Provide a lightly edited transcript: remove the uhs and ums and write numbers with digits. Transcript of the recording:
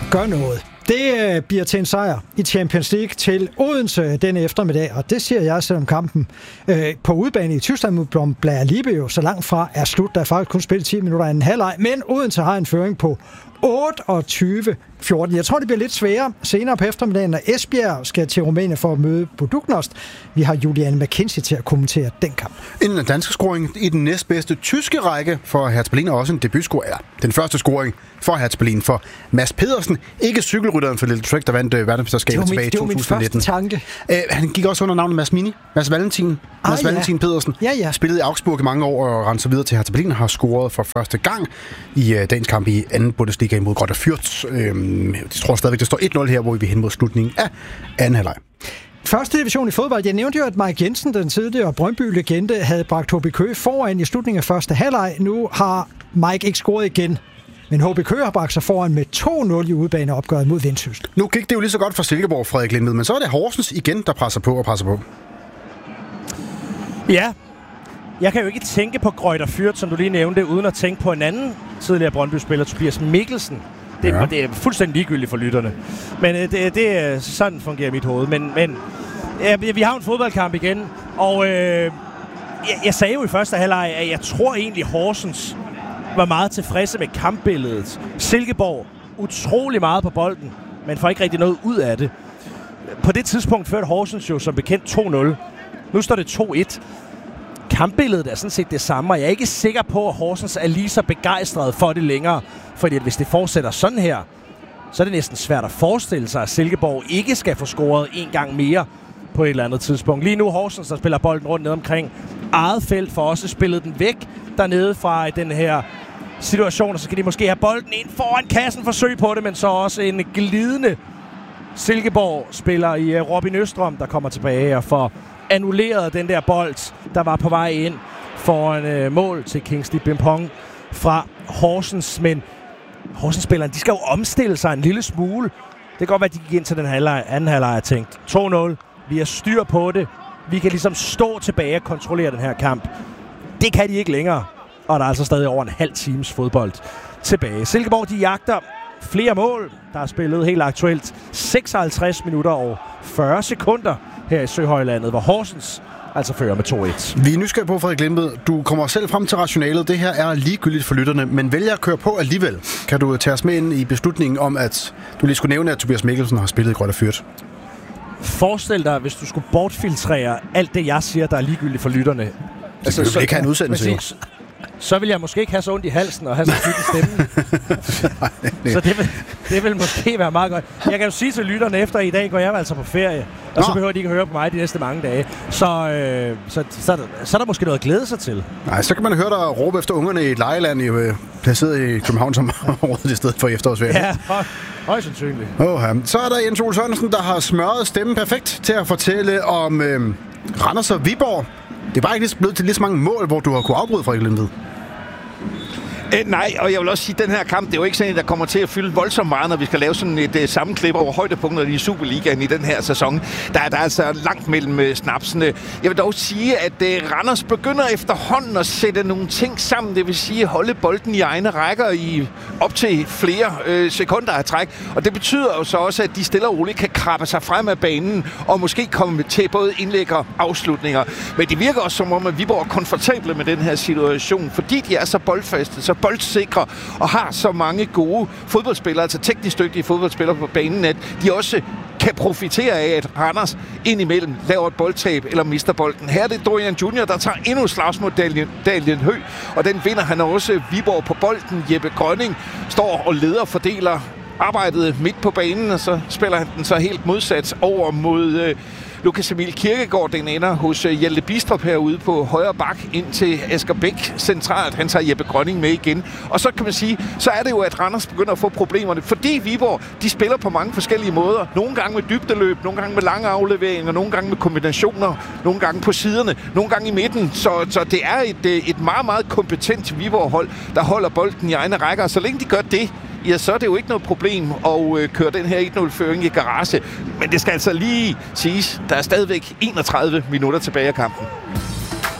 gør noget. Det bliver til en sejr i Champions League til Odense denne eftermiddag, og det siger jeg, selvom kampen på udebane i Tyskland mod Blair Liebe jo så langt fra er slut. Der er faktisk kun spillet 10 minutter i en halvleg, men Odense har en føring på 28-14. Jeg tror, det bliver lidt sværere senere på eftermiddagen, når Esbjerg skal til Rumænien for at møde Buduknost. Vi har Juliane McKenzie til at kommentere den kamp. En dansk scoring i den næstbedste tyske række for Hertha Berlin, og også en debutscore. Ja, den første scoring for Hertha Berlin for Mads Pedersen. Ikke cykelrytteren for Little Trek, der vandt verdensmesterskabet tilbage i 2019. Det var min første tanke. Han gik også under navnet Mads Mini. Mads Valentin Pedersen. Ja. Spillede i Augsburg i mange år og rendte videre til Hertha Berlin. Har scoret for første gang i dagens kamp i anden Bundesliga imod Greuther Fürth. Jeg tror stadigvæk, det står 1-0 her, hvor vi er hen mod slutningen af anden halvleg. Første division i fodbold. Jeg nævnte jo, at Mike Jensen, den tidligere Brøndby-legende, havde bragt HB Køge foran i slutningen af første halvleg. Nu har Mike ikke scoret igen, men HB Køge har bragt sig foran med 2-0 i udebaneopgøret mod Vendsyssel. Nu gik det jo lige så godt for Silkeborg, Frederik Lindved, men så er det Horsens igen, der presser på. Ja, jeg kan jo ikke tænke på Greuther Fürth, som du lige nævnte, uden at tænke på en anden tidligere Brøndby-spiller, Tobias Mikkelsen. Det er fuldstændig ligegyldigt for lytterne. Men det sådan fungerer mit hoved. Men vi har en fodboldkamp igen, og jeg sagde jo i første halvleg, at jeg tror egentlig Horsens var meget tilfredse med kampbilledet. Silkeborg utrolig meget på bolden, men får ikke rigtig noget ud af det. På det tidspunkt førte Horsens jo som bekendt 2-0. Nu står det 2-1. Kampbilledet er sådan set det samme, og jeg er ikke sikker på, at Horsens er lige så begejstret for det længere. Fordi hvis det fortsætter sådan her, så er det næsten svært at forestille sig, at Silkeborg ikke skal få scoret en gang mere på et eller andet tidspunkt. Lige nu Horsens, der spiller bolden rundt ned omkring eget felt, for også spillet den væk dernede fra i den her situation, og så skal de måske have bolden ind foran kassen, forsøg på det, men så også en glidende Silkeborg-spiller i Robin Østrøm, der kommer tilbage og får annulleret den der bold, der var på vej ind foran mål til Kingsley Bimpong fra Horsens. Men Horsens-spillerne, de skal jo omstille sig en lille smule. Det kan godt være, at de gik ind til den anden halvleg og tænkt 2-0, vi har styr på det. Vi kan ligesom stå tilbage og kontrollere den her kamp. Det kan de ikke længere. Og der er altså stadig over en halv times fodbold tilbage. Silkeborg, de jagter flere mål. Der er spillet helt aktuelt 56 minutter og 40 sekunder her i Søhøjlandet, hvor Horsens altså fører med 2-1. Vi er nysgerrige på, Frederik Lindved. Du kommer selv frem til rationalet. Det her er ligegyldigt for lytterne, men vælger at køre på alligevel. Kan du tage os med ind i beslutningen om, at du lige skulle nævne, at Tobias Mikkelsen har spillet i Greuther Fürth? Forestil dig, hvis du skulle bortfiltrere alt det, jeg siger, der er ligegyldigt for lytterne. Altså, du vil ikke have en udsendelse, så vil jeg måske ikke have så ondt i halsen og have så tyk i stemmen. Så det vil måske være meget godt. Jeg kan jo sige til lytterne, efter i dag går jeg altså på ferie, og så behøver de ikke at høre på mig de næste mange dage. Så er der måske noget at glæde sig til. Nej, så kan man høre dig råbe efter ungerne i et lejeland, placeret i København som området i stedet for efterårsferien. Ja, højst sandsynligt. Så er der Jens Ole Sørensen, der har smøret stemmen perfekt til at fortælle om Randers og Viborg. Det er bare ikke blevet til lige så mange mål, hvor du har kunne afbryde, Frederik Lindved. Nej, og jeg vil også sige, at den her kamp, det er jo ikke sådan en, der kommer til at fylde voldsomt meget, når vi skal lave sådan et sammenklip over højdepunkterne i Superligaen i den her sæson. Der er altså langt mellem snapsene. Jeg vil dog sige, at Randers begynder efterhånden at sætte nogle ting sammen. Det vil sige at holde bolden i egne rækker i op til flere sekunder af træk. Og det betyder jo så også, at de stille og roligt kan krabbe sig frem af banen og måske komme til både indlæg og afslutninger. Men det virker også som om, at Viborg er komfortable med den her situation, fordi de er så boldfaste, så boldsikre og har så mange gode fodboldspillere, altså teknisk dygtige fodboldspillere på banen, at de også kan profitere af, at Randers indimellem laver et boldtab eller mister bolden. Her er det Dorian Junior, der tager endnu et slags mod Dalian Hø, og den vinder han også. Viborg på bolden. Jeppe Grønning står og leder og fordeler arbejdet midt på banen, og så spiller han den så helt modsat over mod Lukas Emil Kirkegaard. Den ender hos Hjalte Bistrup herude på højre bak ind til Asger Bæk centralt. Han tager Jeppe Grønning med igen. Og så kan man sige, så er det jo, at Randers begynder at få problemerne, fordi Viborg, de spiller på mange forskellige måder. Nogle gange med dybdeløb, nogle gange med lange afleveringer, nogle gange med kombinationer, nogle gange på siderne, nogle gange i midten. Så det er et meget, meget kompetent Viborg-hold, der holder bolden i egne rækker. Og så længe de gør det, ja, så er det jo ikke noget problem at køre den her 1-0-føring i garage. Men det skal altså lige siges, der er stadigvæk 31 minutter tilbage af kampen.